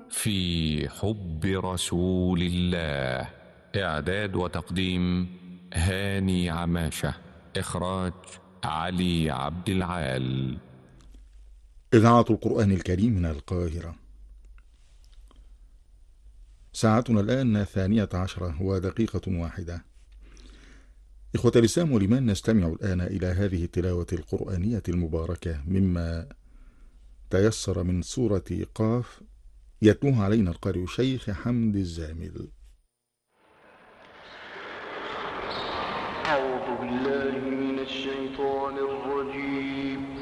في حب رسول الله. إعداد وتقديم هاني عماشة. إخراج علي عبد العال. إذاعة القرآن الكريم من القاهرة. ساعتنا الآن 12:01. إخوة الإسلام والإيمان، نستمع الآن إلى هذه التلاوة القرآنية المباركة مما تيسر من سورة قاف، يتلوها علينا القارئ الشيخ حمد الزامل. أعوذ بالله من الشيطان الرجيم.